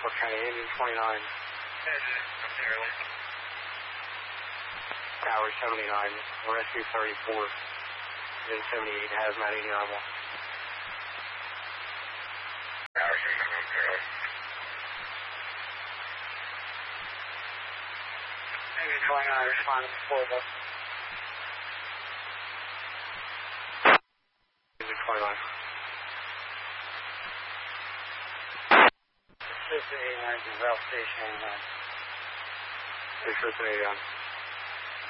Norfolk County, Indian 29. Tower 79, Rescue 34, Indian 78, Hazmat 89. Tower 79, Indian 29, responding to 4 bus. Indian 29. Assistant 89 to Ralph Station 89. Assistant 89.